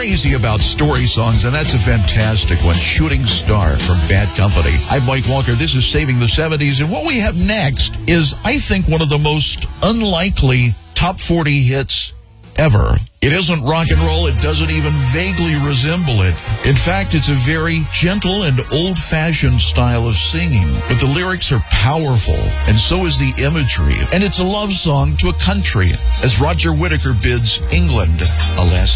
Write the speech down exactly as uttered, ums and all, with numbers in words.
crazy about story songs, and that's a fantastic one. Shooting Star from Bad Company. I'm Mike Walker. This is Saving the seventies, and what we have next is, I think, one of the most unlikely top forty hits ever. It isn't rock and roll. It doesn't even vaguely resemble it. In fact, it's a very gentle and old-fashioned style of singing. But the lyrics are powerful, and so is the imagery. And it's a love song to a country, as Roger Whittaker bids England, alas.